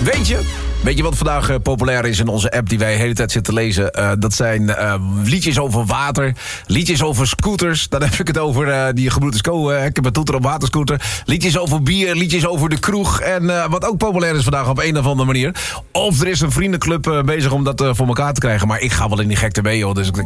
Weet je wat vandaag populair is in onze app die wij de hele tijd zitten lezen? Dat zijn liedjes over water, liedjes over scooters. Dan heb ik het over die gebroeders Co. Ik heb een toeter op waterscooter. Liedjes over bier, liedjes over de kroeg. En wat ook populair is vandaag op een of andere manier. Of er is een vriendenclub bezig om dat voor elkaar te krijgen. Maar ik ga wel in die gekte mee, joh. Dus